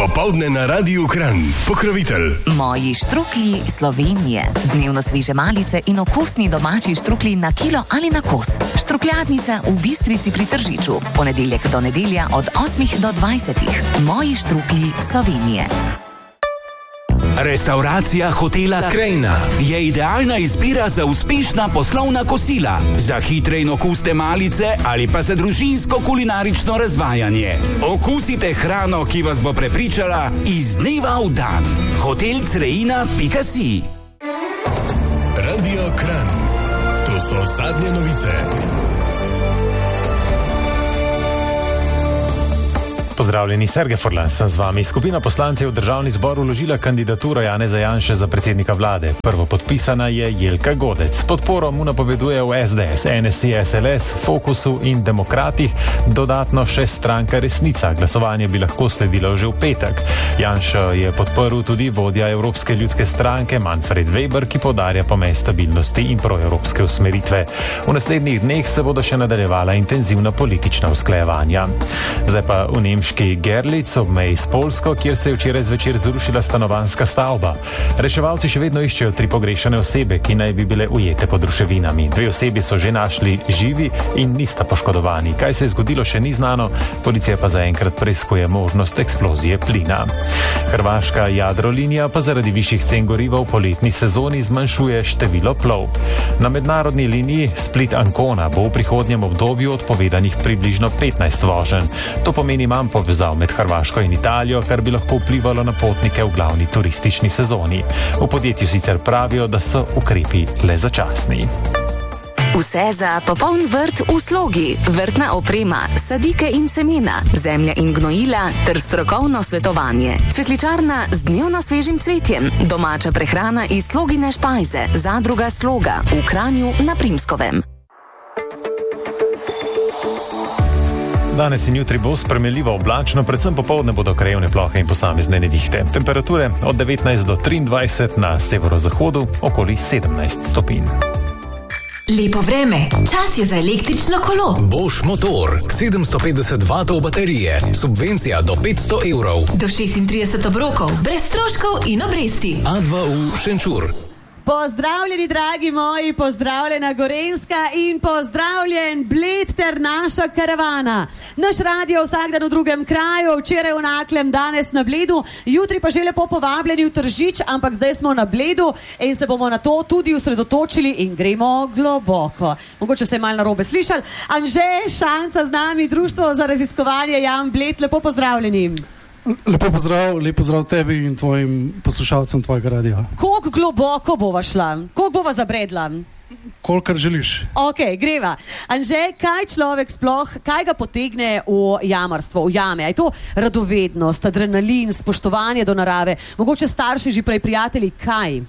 Popoldne na Radiu Kranj. Pokrovitelj Moji štruklji Slovenije. Dnevno sveže malice in okusni domači štruklji na kilo ali na kos. Štrukljadnica v Bistrici pri Tržiču. Ponedeljek do nedelja od 8 do 20. Moji štruklji Slovenije. Restauracija hotela Krajina je idealna izbira za uspešna poslovna kosila, za hitre in okusne malice ali pa za družinsko kulinarično razvajanje. Okusite hrano, ki vas bo prepričala iz dneva v dan. hotelcreina.si. Radio Kranj. To so zadnje novice. Pozdravljeni, Sergej Furlan sem z vami. Skupina poslancev v državni zbor vložila kandidaturo Janeza Janše za predsednika vlade. Prvo podpisana je Jelka Godec. Podporo mu napoveduje v SDS, NSI, SLS, Fokusu in Demokratih, dodatno še stranka Resnica. Glasovanje bi lahko sledilo že v petek. Janša je podprl tudi vodja Evropske ljudske stranke Manfred Weber, ki poudarja pomen stabilnosti in proevropske usmeritve. V naslednjih dneh se bodo še nadaljevala intenzivna politična usklajevanja. Zdaj pa v Nemški Gerlitz ob meji s Poljsko, kjer se je včeraj zvečer zrušila stanovanjska stavba. Reševalci še vedno iščejo 3 pogrešane osebe, ki naj bi bile ujete pod ruševinami. 2 osebi so že našli živi in nista poškodovani. Kaj se je zgodilo, še ni znano, policija pa zaenkrat preiskuje možnost eksplozije plina. Hrvaška Jadrolinija pa zaradi višjih cen goriva v poletni sezoni zmanjšuje število plov. Na mednarodni liniji Split-Ancona bo v prihodnjem obdobju odpovedanih približno 15 voženj. To pomeni manj povezav med Hrvaško in Italijo, kar bi lahko vplivalo na potnike v glavni turistični sezoni. V podjetju sicer pravijo, da so ukrepi le začasni. Vse za popoln vrt v slogi, vrtna oprema, sadike in semena, zemlja in gnojila ter strokovno svetovanje. Cvetličarna z dnevno svežim cvetjem, domača prehrana iz Slogine špajze, zadruga Sloga v Kranju na Primskovem. Danes in jutri bo spremenljivo oblačno, predvsem popoldne bodo krajevne plohe in posamezne nevihte. Temperature od 19 do 23, na severozahodu okoli 17 stopinj. Lepo vreme, čas je za električno kolo. Bosch motor, 750 vatov baterije, subvencija do 500 evrov. Do 36 obrokov, brez stroškov in obresti. A2U Šenčur. Pozdravljeni, dragi moji, pozdravljena Gorenjska in pozdravljen Bled ter naša karavana. Naš radio vsak dan v drugem kraju, včeraj v Naklem, danes na Bledu, jutri pa že lepo povabljeni v Tržič, ampak zdaj smo na Bledu in se bomo na to tudi osredotočili in gremo globoko. Mogoče se je malo narobe slišali. Anže Šanca z nami, Društvo za raziskovanje Jan Bled, lepo pozdravljeni. Lepo pozdrav tebi in tvojim poslušalcem tvojega radia. Koliko globoko bova šla? Koliko bova zabredla? Kolikor želiš. Ok, greva. Anže, kaj človek sploh, kaj ga potegne v jamarstvo, v jame? Je to radovednost, adrenalin, spoštovanje do narave? Mogoče starši že prej prijatelji, kaj?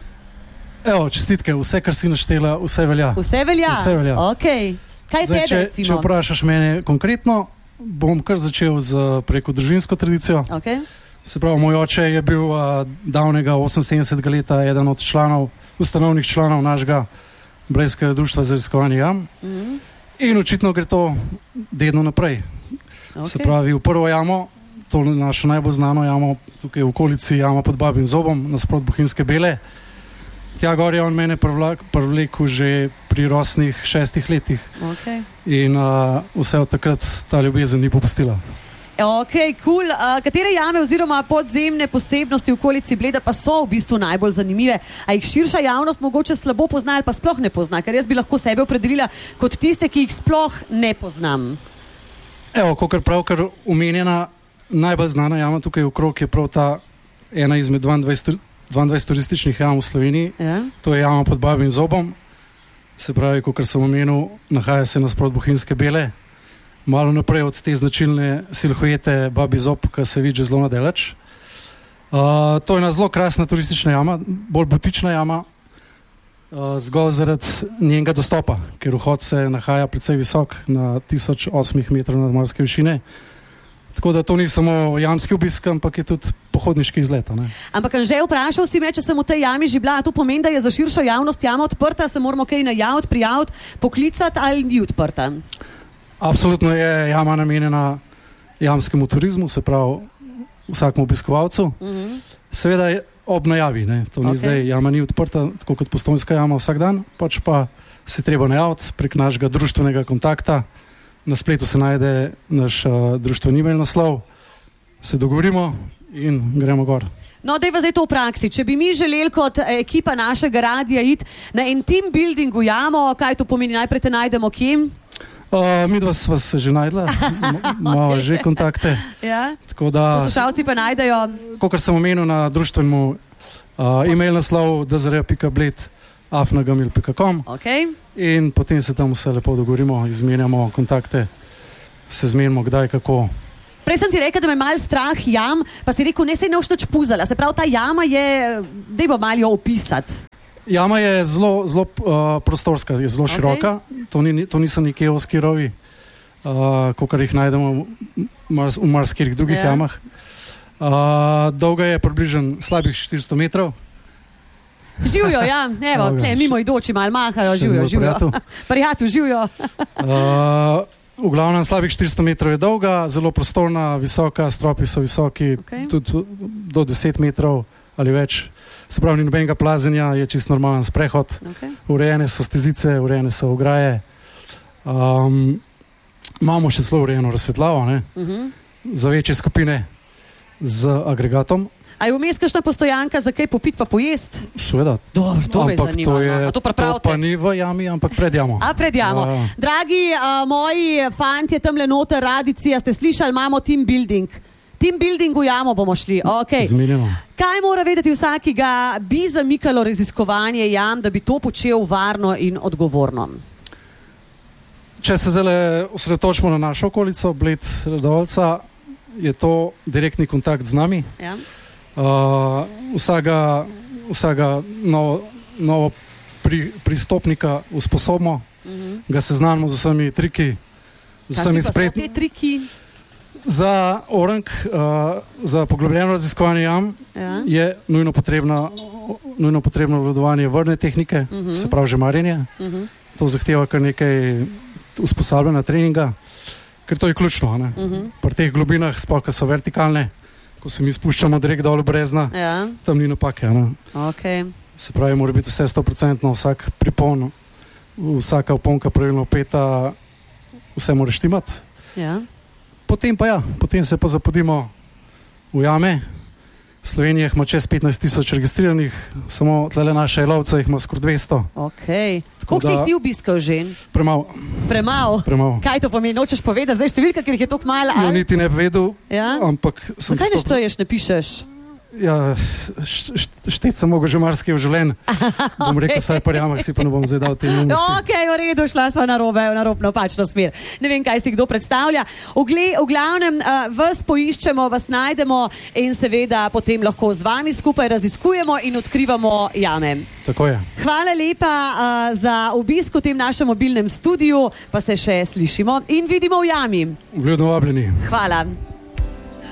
Evo, čestitke, vse, kar si naštela, vse velja. Vse velja? Vse velja. Ok. Kaj zdaj, tebe, recimo? Če vprašaš mene konkretno, bom kar začel preko družinsko tradicijo. Okay. Se pravi, moj oče je bil davnega 78. leta eden od ustanovnih članov našega Blejskega društva za raziskovanje jam. In očitno gre to dedno naprej. Okay. Se pravi, v prvo jamo, to našo najbolj znano jamo, tukaj v okolici jama pod Babim zobom, nasprot Bohinjske Bele. Tja gor je on mene privlekel že pri rosnih 6 letih. Okay. In vse od takrat ta ljubezen ni popustila. Ok, cool. Katere jame oziroma podzemne posebnosti v okolici Bleda pa so v bistvu najbolj zanimive? A jih širša javnost mogoče slabo pozna ali pa sploh ne pozna? Ker jaz bi lahko sebe opredelila kot tiste, ki jih sploh ne poznam. Evo, pravkar omenjena najbolj znana jama tukaj okrog je prav ta ena izmed 22 turističnih jam v Sloveniji. Ja? To je jama pod Babim zobom. Se pravi, kot sem omenil, nahaja se nasprot Bohinjske Bele. Malo naprej od te značilne silhuete Babi zob, ki se vidi zelo nadaleč. To je ena zelo krasna turistična jama, bolj butična jama, zgolj zaradi njenega dostopa, ker vhod se nahaja precej visok, na 1008 metrov nadmorske višine. Tako da to ni samo jamski obisk, ampak je tudi pohodniški izlet. Ampak Anže, vprašal si me, če sem v tej jami že bila, to pomeni, da je za širšo javnost jama odprta, se moramo kaj najaviti, prijaviti, poklicati ali ni odprta? Absolutno je jama namenjena jamskemu turizmu, se pravi vsakemu obiskovalcu. Seveda je ob najavi, ne? To ni zdaj, jama ni odprta, tako kot Postojnska jama vsak dan, pač pa se treba najaviti prek našega društvenega kontakta. Na spletu se najde naš društveni email naslov, se dogovorimo in gremo gor. No, dajva zdaj to v praksi. Če bi mi želeli kot ekipa našega radia iti na en team building v jamo, kaj to pomeni? Najprej te najdemo kje? Mi dva sva se že najdla, imamo že kontakte. Ja? Tako da, poslušalci pa najdejo. Kakor sem omenil na društvenemu email naslov dzr.bled@gmail.com in potem se tam vse lepo dogovorimo, izmenjamo kontakte, se zmenimo kdaj, kako. Prej sem ti rekel, da me malo strah jam, pa si rekel, ne se ne boš nič puzala. Se pravi, ta jama je, dajmo malo jo opisati. Jama je zelo prostorska, je zelo široka, to niso neki ozki rovi, kakor jih najdemo v marsikih drugih jamah. Dolga je približno slabih 400 metrov. Živijo, ja, evo, tle, mimoidoči malo mahajo, živijo. Prijatelj, živijo. V glavnem slabih 400 metrov je dolga, zelo prostorna, visoka, stropi so visoki, tudi do 10 metrov ali več. Se pravi, ni nobenega plazenja, je čisto normalen sprehod. Urejene so stezice, urejene so ograje. Imamo še zelo urejeno razsvetljavo, ne? Za večje skupine z agregatom. A je vmes kakšna postojanka za kaj popiti pa pojesti? Seveda. Dobro, to me zanima. To pa ni v jami, ampak pred jamo. Pred jamo. Dragi moji fantje, tamle noter, radici, a ste slišali, imamo team building. Team building v jamo bomo šli. Zmenjeno. Kaj mora vedeti vsak, ki ga bi zamikalo raziskovanje jam, da bi to počel varno in odgovorno? Če se zdaj osredotočimo na našo okolico, Bled Radovljica, je to direktni kontakt z nami. Ja. Vsega novo pristopnika usposobimo, ga seznanimo z vsemi triki, z vsemi spretnimi. Kaj so te triki? Za orang, za poglobljeno raziskovanje jam je nujno potrebno obvladovanje vrne tehnike, se pravi žemarjenje. To zahteva kar nekaj usposabljanja treninga, ker to je ključno. Pri teh globinah, sploh ko so vertikalne, ko se mi spuščamo direkt dol v brezna, tam ni napake. Se pravi, mora biti vse 100%, vsak pripon, vsaka oponka pravilno peta, vse mora štimati. Potem se pa zapodimo v jame. Slovenija ima čez 15,000 registriranih, samo tlele naše lovce jih ima skoraj 200. Koliko si jih ti obiskal že? Premalo. Kaj to pomeni? Nočeš povedati? Zdaj številka, ker jih je toliko malo. Ja, niti ne povedal, ampak... Zakaj ne šteješ, ne pišeš? Ja, šteti sem mogel že marsikaj v življenju. Bom rekel, saj pa jamah si pa ne bom zdaj dal te neumnosti. V redu, šla sva narobno pačno smer. Ne vem, kaj si kdo predstavlja. V glavnem, vas poiščemo, vas najdemo in seveda potem lahko z vami skupaj raziskujemo in odkrivamo jame. Tako je. Hvala lepa za obisk v tem našem mobilnem studiu, pa se še slišimo in vidimo v jami. Vljudno vabljeni. Hvala.